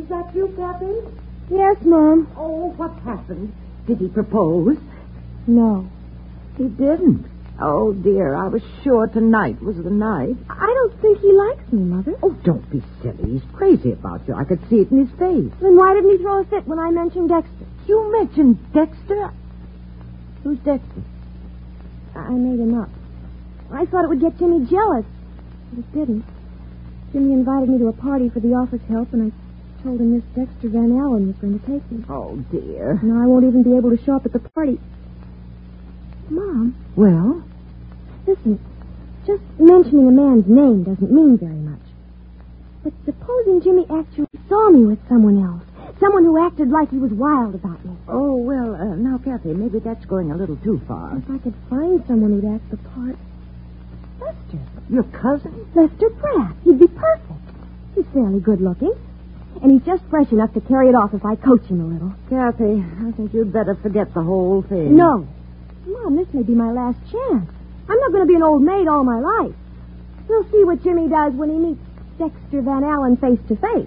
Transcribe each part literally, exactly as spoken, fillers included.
Is that you, Kathy? Yes, Mom. Oh, what happened? Did he propose? No. He didn't. Oh, dear, I was sure tonight was the night. I don't think he likes me, Mother. Oh, don't be silly. He's crazy about you. I could see it in his face. Then why didn't he throw a fit when I mentioned Dexter? You mentioned Dexter? Who's Dexter? I made him up. I thought it would get Jimmy jealous, but it didn't. Jimmy invited me to a party for the office help, and I told him Miss Dexter Van Allen was going to take me. Oh, dear. Now I won't even be able to show up at the party. Mom? Well? Listen, just mentioning a man's name doesn't mean very much. But supposing Jimmy actually saw me with someone else, someone who acted like he was wild about me. Oh, well, uh, now, Kathy, maybe that's going a little too far. If I could find someone who'd act the part. Lester. Your cousin? Lester Pratt. He'd be perfect. He's fairly good looking. And he's just fresh enough to carry it off if I coach him a little. Kathy, I think you'd better forget the whole thing. No. Mom, this may be my last chance. I'm not going to be an old maid all my life. We'll see what Jimmy does when he meets Dexter Van Allen face to face.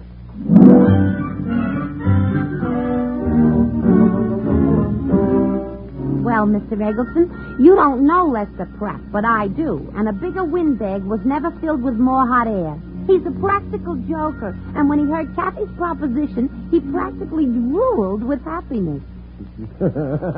Well, Mister Eggleston, you don't know Lester Pratt, but I do. And a bigger windbag was never filled with more hot air. He's a practical joker, and when he heard Kathy's proposition, he practically drooled with happiness. Oh,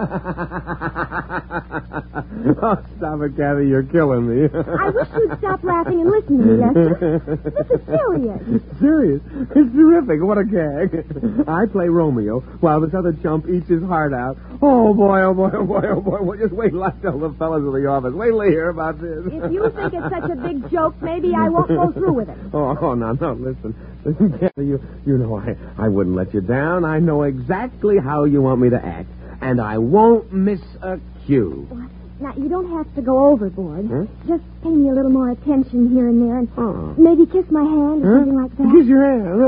stop it, Kathy. You're killing me. I wish you'd stop laughing and listen to me, Lester. This is serious. Serious? It's terrific. What a gag. I play Romeo while this other chump eats his heart out. Oh, boy, oh, boy, oh, boy, oh, boy. Well, just wait till I tell the fellas of the office. Wait till they hear about this. If you think it's such a big joke, maybe I won't go through with it. Oh, oh no, no, listen. Listen, Kathy, you, you know I, I wouldn't let you down. I know exactly how you want me to act. And I won't miss a cue. What? Now, you don't have to go overboard. Huh? Just pay me a little more attention here and there, and Oh. maybe kiss my hand or Huh? something like that. Kiss your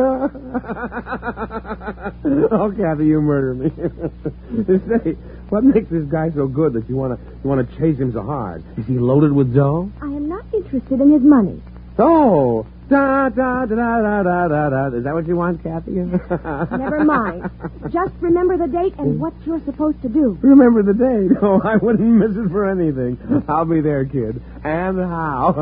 hand. Oh, Kathy, you murder me. Say, what makes this guy so good that you want to you want to chase him so hard? Is he loaded with dough? I am not interested in his money. Oh, da da da da da da da. Is that what you want, Kathy? Never mind. Just remember the date and what you're supposed to do. Remember the date? Oh, I wouldn't miss it for anything. I'll be there, kid. And how?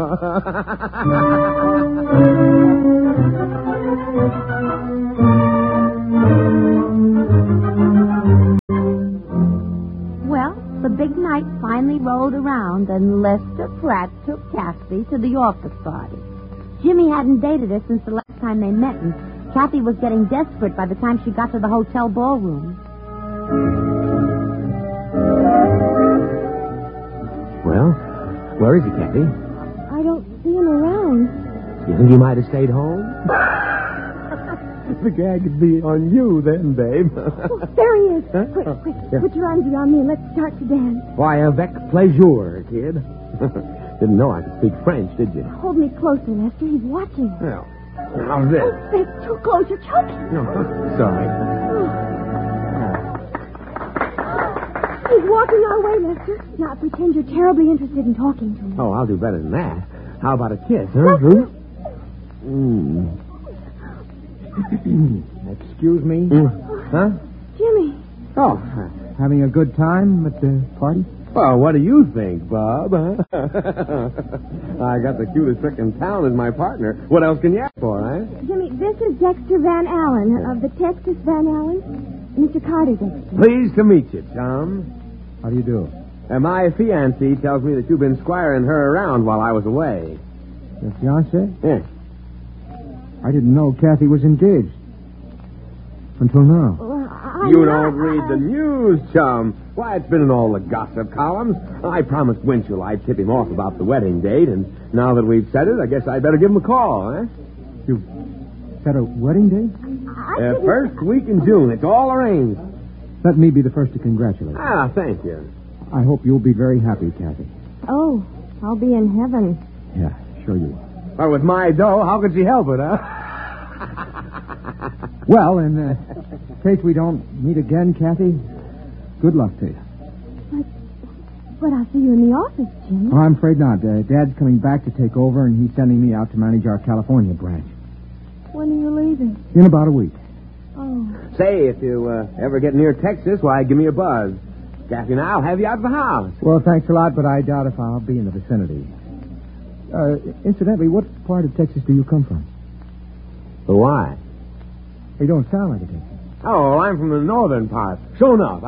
Well, the big night finally rolled around, and Lester Pratt took Kathy to the office party. Jimmy hadn't dated her since the last time they met, and Kathy was getting desperate by the time she got to the hotel ballroom. Well, where is he, Kathy? I don't see him around. You think he might have stayed home? The gag would be on you then, babe. Oh, there he is. Huh? Quick, Oh, quick. yeah. Put your arms around me and let's start to dance. Why, avec plaisir, kid. Didn't know I could speak French, did you? Hold me closer, Lester. He's watching. Well, how's this? Oh, that's too close. You're choking. No, sorry. He's walking our way, Lester. Now, pretend you're terribly interested in talking to me. Oh, I'll do better than that. How about a kiss, huh? Lester. Mm. Excuse me? Mm. Huh? Jimmy. Oh, uh, having a good time at the party? Well, what do you think, Bob? I got the cutest trick in town as my partner. What else can you ask for, eh? Jimmy, this is Dexter Van Allen of the Texas Van Allen. Mister Carter Dexter. Pleased to meet you, chum. How do you do? And my fiancée tells me that you've been squiring her around while I was away. Your fiancé? Yes. I didn't know Kathy was engaged. Until now. Well, I You not, don't read I- the news, chum. Why, it's been in all the gossip columns. I promised Winchell I'd tip him off about the wedding date, and now that we've said it, I guess I'd better give him a call, eh? You set a wedding date? I Uh, didn't- first week in June. It's all arranged. Let me be the first to congratulate you. Ah, thank you. I hope you'll be very happy, Kathy. Oh, I'll be in heaven. Yeah, sure you will. Well, with my dough, how could she help it, huh? Well, in uh, case we don't meet again, Kathy, good luck to you. But, but I'll see you in the office, Jimmy. Oh, I'm afraid not. Uh, Dad's coming back to take over, and he's sending me out to manage our California branch. When are you leaving? In about a week. Say, if you uh, ever get near Texas, why, give me a buzz. Kathy and I'll have you out of the house. Well, thanks a lot, but I doubt if I'll be in the vicinity. Uh, incidentally, what part of Texas do you come from? Why? You don't sound like a Texan. Oh, well, I'm from the northern part. Sure enough.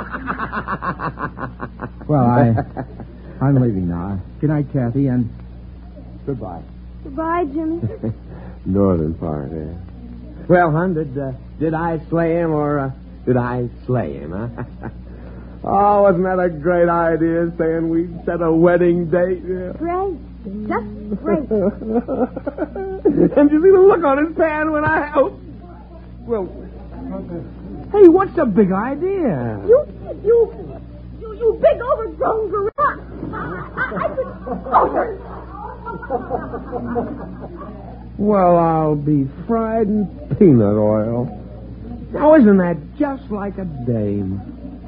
Well, I, I'm leaving now. Good night, Kathy, and goodbye. Goodbye, Jimmy. Northern part, eh? Well, hon, did, uh, did I slay him or uh, did I slay him, huh? Oh, wasn't that a great idea, saying we'd set a wedding date? Yeah. Great. Just great. And you see the look on his pan when I... Oh, well... Hey, what's the big idea? You, you, you, you big overgrown gorilla. I, I could... Well, I'll be fried in peanut oil. Now, isn't that just like a dame?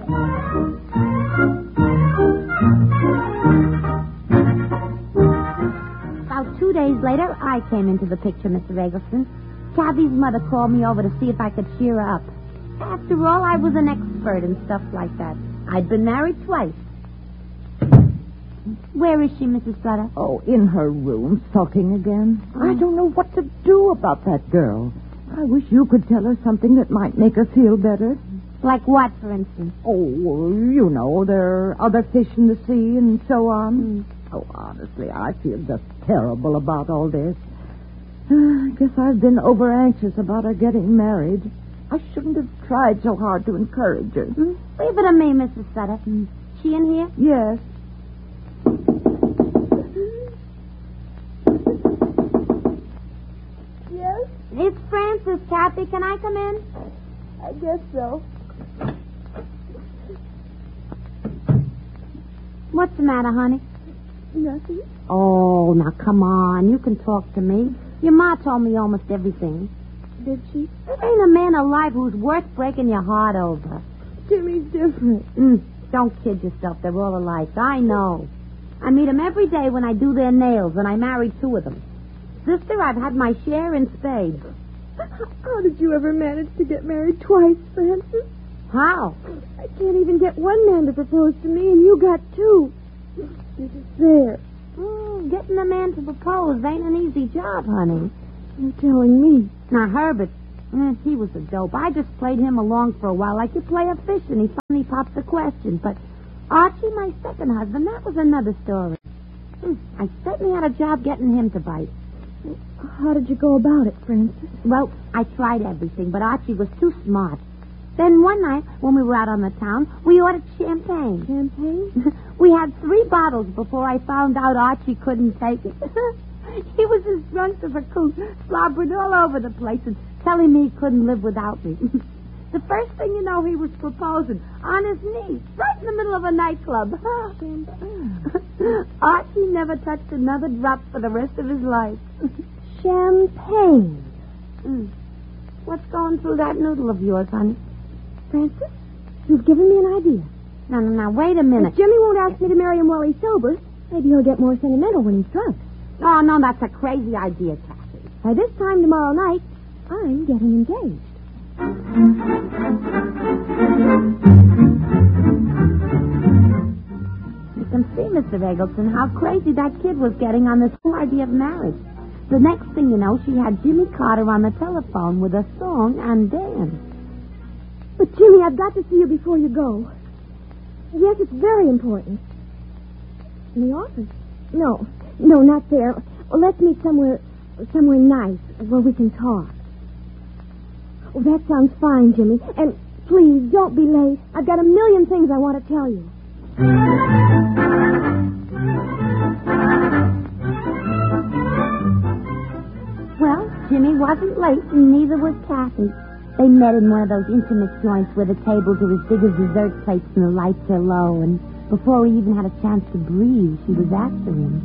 About two days later, I came into the picture, Mister Eggleston. Kathy's mother called me over to see if I could cheer her up. After all, I was an expert in stuff like that. I'd been married twice. Where is she, Missus Sutter? Oh, in her room, sulking again. Oh. I don't know what to do about that girl. I wish you could tell her something that might make her feel better. Like what, for instance? Oh, well, you know, there are other fish in the sea and so on. Mm. Oh, honestly, I feel just terrible about all this. Uh, I guess I've been over-anxious about her getting married. I shouldn't have tried so hard to encourage her. Mm. Leave it to me, Missus Sutter. Mm. She in here? Yes. Yes? It's Francis, Kathy. Can I come in? I guess so. What's the matter, honey? Nothing. Oh, now come on. You can talk to me. Your ma told me almost everything. Did she? There ain't a man alive who's worth breaking your heart over. Jimmy's different. Mm, don't kid yourself. They're all alike. I know. I meet them every day when I do their nails, and I married two of them. Sister, I've had my share in spades. How did you ever manage to get married twice, Francis? How? I can't even get one man to propose to me, and you got two. You're just there. Mm, getting a man to propose ain't an easy job, honey. You're telling me. Now, Herbert, mm, he was a dope. I just played him along for a while like you play a fish, and he finally pops a question. But Archie, my second husband, that was another story. Mm, I certainly had a job getting him to bite. How did you go about it, Francis? Well, I tried everything, but Archie was too smart. Then one night, when we were out on the town, we ordered champagne. Champagne? We had three bottles before I found out Archie couldn't take it. He was as drunk as a coot, slobbering all over the place and telling me he couldn't live without me. The first thing you know, he was proposing on his knees, right in the middle of a nightclub. Archie never touched another drop for the rest of his life. Champagne. Mm. What's going through that noodle of yours, honey? Francis, you've given me an idea. No, no, no, wait a minute. If Jimmy won't ask me to marry him while he's sober, maybe he'll get more sentimental when he's drunk. Oh, no, that's a crazy idea, Kathy. By this time tomorrow night, I'm getting engaged. You can see, Mister Eggleston, how crazy that kid was getting on this whole idea of marriage. The next thing you know, she had Jimmy Carter on the telephone with a song and dance. But, Jimmy, I've got to see you before you go. Yes, it's very important. In the office? No. No, not there. Well, let's meet somewhere somewhere nice where we can talk. Oh, that sounds fine, Jimmy. And please, don't be late. I've got a million things I want to tell you. Well, Jimmy wasn't late, and neither was Kathy. They met in one of those intimate joints where the tables are as big as dessert plates and the lights are low, and before he even had a chance to breathe, she was after him.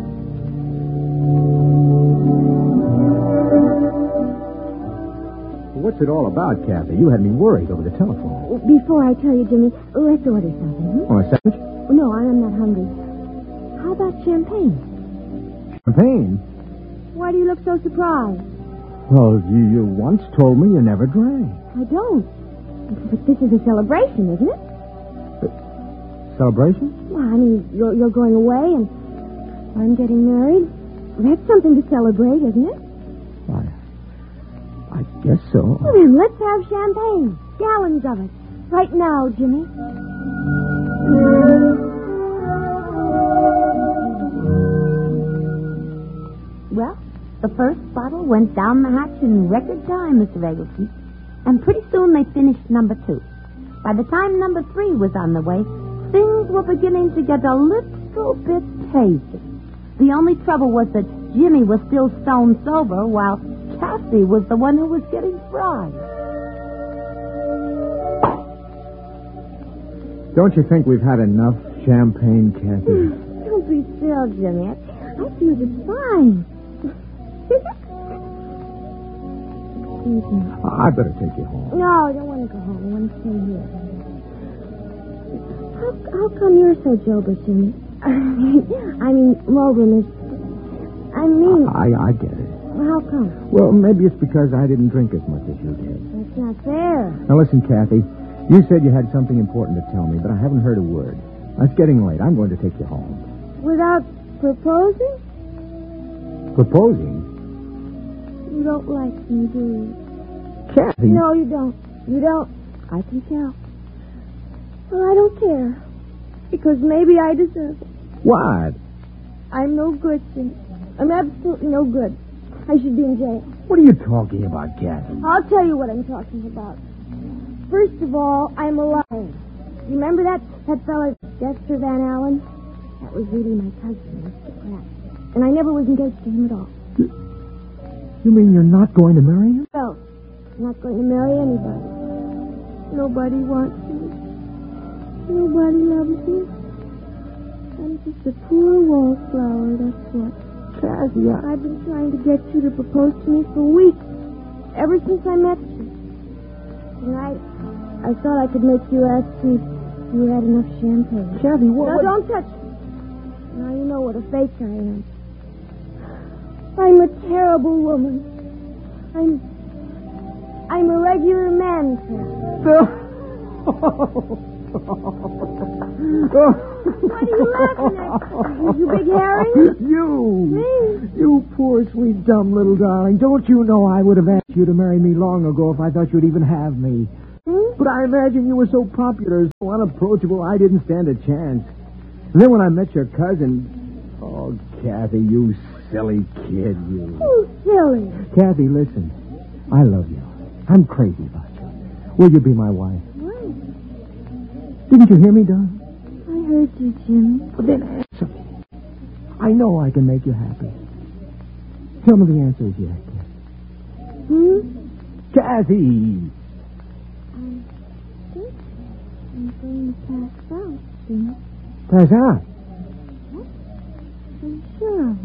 What's it all about, Kathy? You had me worried over the telephone. Before I tell you, Jimmy, let's order something. Oh, a sandwich? No, I'm not hungry. How about champagne? Champagne? Why do you look so surprised? Well, you, you once told me you never drank. I don't. But this is a celebration, isn't it? Celebration? Well, I mean, you're, you're going away and I'm getting married. Well, that's something to celebrate, isn't it? I, I guess so. Well, then, let's have champagne. Gallons of it. Right now, Jimmy. Well, the first bottle went down the hatch in record time, Mister Eggleston. And pretty soon they finished number two. By the time number three was on the way, things were beginning to get a little bit hazy. The only trouble was that Jimmy was still stone sober, while Kathy was the one who was getting fried. Don't you think we've had enough champagne, Kathy? Don't be still, Jimmy. I, I feel just fine. Excuse me. I better take you home. No, I don't want to go home. I want to stay here. How, how come you're so sober, Jimmy? I mean, Mulgrew is... I mean... I, I get it. How come? Well, maybe it's because I didn't drink as much as you did. That's not fair. Now, listen, Kathy. You said you had something important to tell me, but I haven't heard a word. It's getting late. I'm going to take you home. Without proposing? Proposing? You don't like me, do you? Kathy. No, you don't. You don't. I can tell. Well, I don't care. Because maybe I deserve it. What? I'm no good, Jimmy. I'm absolutely no good. I should be in jail. What are you talking about, Kathy? I'll tell you what I'm talking about. First of all, I'm a liar. You remember that, that fella, Dexter Van Allen? That was really my cousin, Mister Pratt. And I never was engaged to him at all. You mean you're not going to marry him? No, I'm not going to marry anybody. Nobody wants me. Nobody loves me. I'm just a poor wallflower, that's what. Kathy, I... I've been trying to get you to propose to me for weeks. Ever since I met you. And I... I thought I could make you ask me if you had enough champagne. Kathy, what... Now, don't touch me. Now you know what a fake I am. I'm a terrible woman. I'm... I'm a regular man trap. What are you laughing at? You big Harry? You! Me? You poor, sweet, dumb little darling. Don't you know I would have asked you to marry me long ago if I thought you'd even have me? Hmm? But I imagine you were so popular, so unapproachable, I didn't stand a chance. And then when I met your cousin... Oh, Kathy, you silly kid, you. Oh, silly. Kathy, listen. I love you. I'm crazy about you. Will you be my wife? What? Didn't you hear me, darling? I heard you, Jimmy. Well, then answer me. I know I can make you happy. Tell me the answer is yes, Kathy. Hmm? Kathy! I think I'm going to pass out, Jimmy. Pass out? I'm sure of it.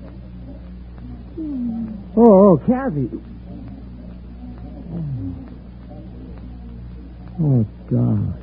Hmm. Oh, oh, Kathy. Oh, God.